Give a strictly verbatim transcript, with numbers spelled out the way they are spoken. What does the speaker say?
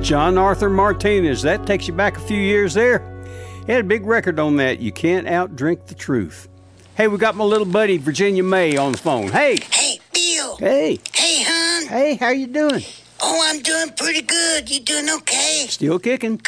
John Arthur Martinez. That takes you back a few years there. He had a big record on that, You Can't Outdrink the Truth. Hey, we got my little buddy, Virginia May, on the phone. Hey. Hey, Bill. Hey. Hey, hon. Hey, how you doing? Oh, I'm doing pretty good. You doing okay? Still kicking.